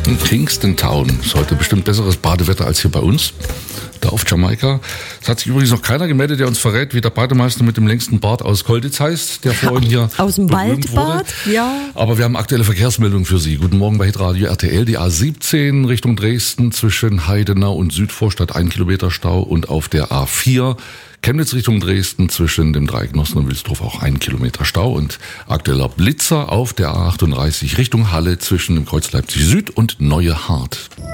In Kingston Town ist heute bestimmt besseres Badewetter als hier bei uns, da auf Jamaika. Es hat sich übrigens noch keiner gemeldet, der uns verrät, wie der Bademeister mit dem längsten Bart aus Kolditz heißt, der vorhin hier aus dem Waldbad, ja. Aber wir haben aktuelle Verkehrsmeldungen für Sie. Guten Morgen bei Hitradio RTL. Die A17 Richtung Dresden zwischen Heidenau und Südvorstadt 1 Kilometer Stau und auf der A4 Chemnitz Richtung Dresden zwischen dem Dreieck Nossen und Wilsdruf auch 1 Kilometer Stau und aktueller Blitzer auf der A38 Richtung Halle zwischen dem Kreuz Leipzig Süd und Neue Hart.